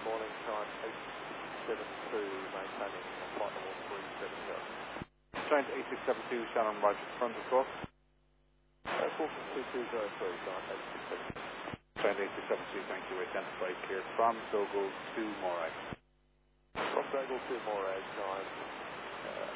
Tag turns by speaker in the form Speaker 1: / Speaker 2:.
Speaker 1: good morning, time 872, maintaining flight level 370.
Speaker 2: Giant 8672, Shannon Roger, front of course.
Speaker 1: Caution 2203, time 867.
Speaker 2: Giant 8672, thank you, identified clear from Dogo to Morag.
Speaker 1: From Dogo to Morag, time